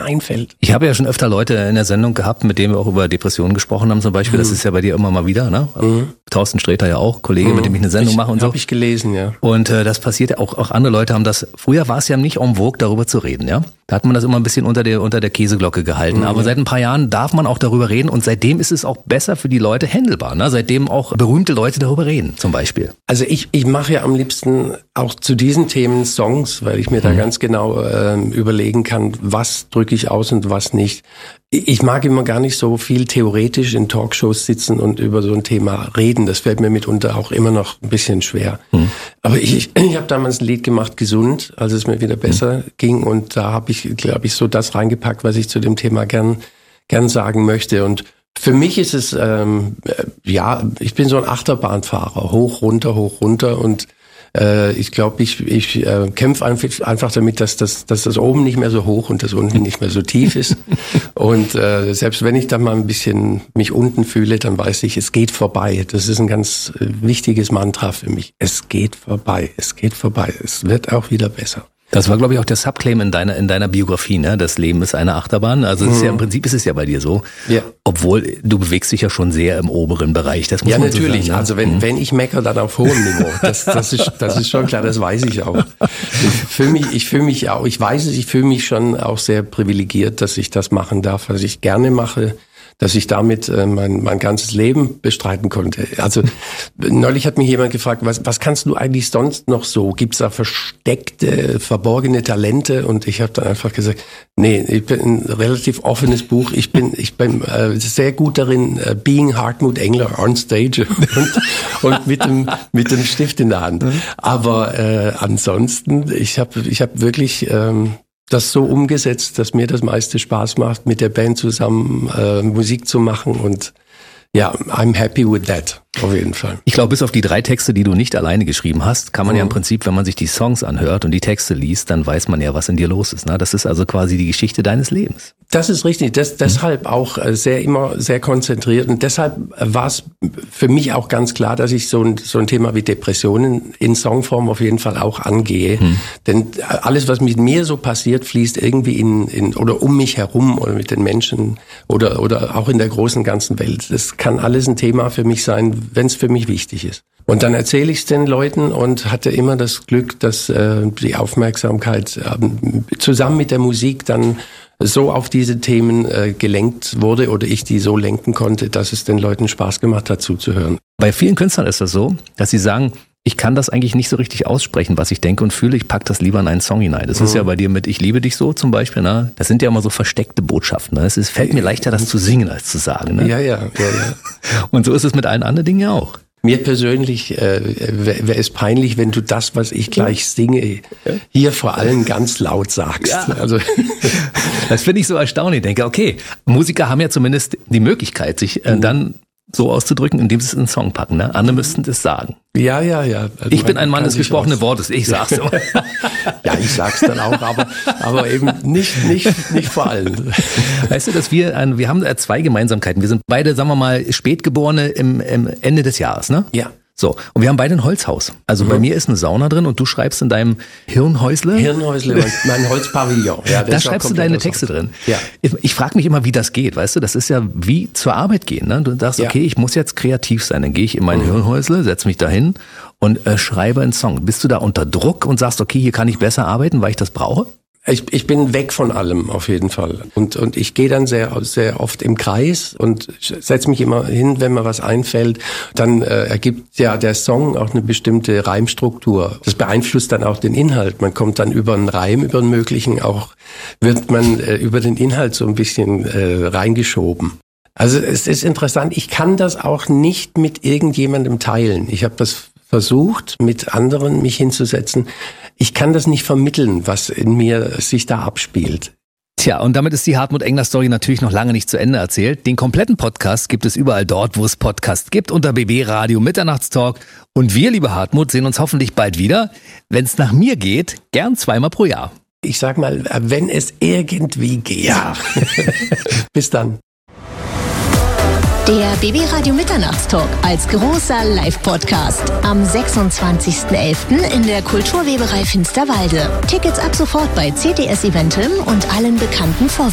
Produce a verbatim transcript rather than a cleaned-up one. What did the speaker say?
einfällt. Ich habe ja schon öfter Leute in der Sendung gehabt, mit denen wir auch über Depressionen gesprochen haben zum Beispiel. Mhm. Das ist ja bei dir immer mal wieder, ne? Mhm. Thorsten Sträter ja auch, Kollege, mhm. mit dem ich eine Sendung ich, mache und so. Habe ich gelesen, ja. Und äh, das passiert ja auch, auch andere Leute haben das, früher war es ja nicht en vogue, darüber zu reden, ja. Da hat man das immer ein bisschen unter der, unter der Käseglocke gehalten. Mhm. Aber seit ein paar Jahren darf man auch darüber reden und seitdem ist es auch besser für die Leute handelbar, ne? Seitdem auch berühmte Leute darüber reden, zum Beispiel. Also ich, ich mache ja am liebsten auch zu diesen Themen Songs, weil ich mir mhm. da ganz genau äh, überlegen kann, was drücke ich aus und was nicht. Ich mag immer gar nicht so viel theoretisch in Talkshows sitzen und über so ein Thema reden. Das fällt mir mitunter auch immer noch ein bisschen schwer. Mhm. Aber ich, ich, ich habe damals ein Lied gemacht, Gesund, als es mir wieder besser mhm. ging. Und da habe ich, glaube ich, so das reingepackt, was ich zu dem Thema gern, gern sagen möchte. Und für mich ist es, ähm, ja, ich bin so ein Achterbahnfahrer. Hoch, runter, hoch, runter. Und äh, ich glaube, ich, ich äh, kämpfe einfach, einfach damit, dass das, dass das oben nicht mehr so hoch und das unten nicht mehr so tief ist. Und äh, selbst wenn ich dann mal ein bisschen mich unten fühle, dann weiß ich, es geht vorbei. Das ist ein ganz äh, wichtiges Mantra für mich. Es geht vorbei, es geht vorbei. Es wird auch wieder besser. Das war, glaube ich, auch der Subclaim in deiner in deiner Biografie, ne? Das Leben ist eine Achterbahn. Also es ist ja im Prinzip ist es ja bei dir so. Ja. Obwohl du bewegst dich ja schon sehr im oberen Bereich. Das muss ja man natürlich. So sagen, ne? Also wenn mhm. wenn ich meckere, dann auf hohem Niveau. Das das ist das ist schon klar. Das weiß ich auch. Ich fühle mich ich fühle mich auch. Ich weiß es. Ich fühle mich schon auch sehr privilegiert, dass ich das machen darf, was ich gerne mache. Dass ich damit äh, mein, mein ganzes Leben bestreiten konnte. Also neulich hat mich jemand gefragt, was, was kannst du eigentlich sonst noch so? Gibt's da versteckte, verborgene Talente? Und ich habe dann einfach gesagt, nee, ich bin ein relativ offenes Buch. Ich bin ich bin äh, sehr gut darin, äh, being Hartmut Engler on stage und, und mit dem mit dem Stift in der Hand. Aber äh, ansonsten, ich habe ich habe wirklich ähm, das so umgesetzt, dass mir das meiste Spaß macht, mit der Band zusammen äh, Musik zu machen und ja, I'm happy with that, auf jeden Fall. Ich glaube, bis auf die drei Texte, die du nicht alleine geschrieben hast, kann man mhm. ja im Prinzip, wenn man sich die Songs anhört und die Texte liest, dann weiß man ja, was in dir los ist. Ne? Das ist also quasi die Geschichte deines Lebens. Das ist richtig. Das, deshalb auch sehr immer sehr konzentriert. Und deshalb war es für mich auch ganz klar, dass ich so ein, so ein Thema wie Depressionen in Songform auf jeden Fall auch angehe. Hm. Denn alles, was mit mir so passiert, fließt irgendwie in, in oder um mich herum oder mit den Menschen oder, oder auch in der großen ganzen Welt. Das kann alles ein Thema für mich sein, wenn es für mich wichtig ist. Und dann erzähle ich es den Leuten und hatte immer das Glück, dass äh, die Aufmerksamkeit äh, zusammen mit der Musik dann so auf diese Themen äh, gelenkt wurde oder ich die so lenken konnte, dass es den Leuten Spaß gemacht hat, zuzuhören. Bei vielen Künstlern ist das so, dass sie sagen, ich kann das eigentlich nicht so richtig aussprechen, was ich denke und fühle, ich pack das lieber in einen Song hinein. Das mhm. ist ja bei dir mit Ich liebe dich so zum Beispiel, ne? Das sind ja immer so versteckte Botschaften. Ne? Es ist, fällt mir leichter, das zu singen, als zu sagen. Ne? Ja, ja, ja, ja. Und so ist es mit allen anderen Dingen ja auch. Mir persönlich äh, wäre wär es peinlich, wenn du das, was ich gleich singe, hier vor allem ganz laut sagst. Ja. Also das finde ich so erstaunlich. Ich denke, okay, Musiker haben ja zumindest die Möglichkeit, sich äh, dann so auszudrücken, indem sie es in einen Song packen. Ne? Andere müssten das sagen. Ja, ja, ja. Also ich bin ein Mann des gesprochenen Wortes, ich sag's immer. Ja, ich sag's dann auch, aber, aber eben nicht, nicht, nicht vor allem. Weißt du, dass wir, ein, wir haben zwei Gemeinsamkeiten. Wir sind beide, sagen wir mal, Spätgeborene im, im Ende des Jahres, ne? Ja. So, und wir haben beide ein Holzhaus. Also mhm. bei mir ist eine Sauna drin und du schreibst in deinem Hirnhäusle. Hirnhäusle, mein, mein Holzpavillon. Ja, da schreibst du deine Texte drin. Ja. Ich, ich frage mich immer, wie das geht, weißt du? Das ist ja wie zur Arbeit gehen. Ne? Du sagst, ja. okay, ich muss jetzt kreativ sein. Dann gehe ich in mein mhm. Hirnhäusle, setze mich dahin und äh, schreibe einen Song. Bist du da unter Druck und sagst, okay, hier kann ich besser arbeiten, weil ich das brauche? Ich, ich bin weg von allem auf jeden Fall und und ich gehe dann sehr sehr oft im Kreis und setze mich immer hin, wenn mir was einfällt. Dann äh, ergibt ja der Song auch eine bestimmte Reimstruktur. Das beeinflusst dann auch den Inhalt. Man kommt dann über einen Reim, über einen möglichen auch, wird man äh, über den Inhalt so ein bisschen äh, reingeschoben. Also es ist interessant, ich kann das auch nicht mit irgendjemandem teilen. Ich habe das versucht, mit anderen mich hinzusetzen. Ich kann das nicht vermitteln, was in mir sich da abspielt. Tja, und damit ist die Hartmut Engler Story natürlich noch lange nicht zu Ende erzählt. Den kompletten Podcast gibt es überall dort, wo es Podcasts gibt, unter B B Radio Mitternachtstalk. Und wir, liebe Hartmut, sehen uns hoffentlich bald wieder. Wenn es nach mir geht, gern zweimal pro Jahr. Ich sag mal, wenn es irgendwie geht. Ja. Bis dann. Der B B Radio Mitternachtstalk als großer Live-Podcast am sechsundzwanzigsten elften in der Kulturweberei Finsterwalde. Tickets ab sofort bei C T S Eventim und allen bekannten Vorverkäufen.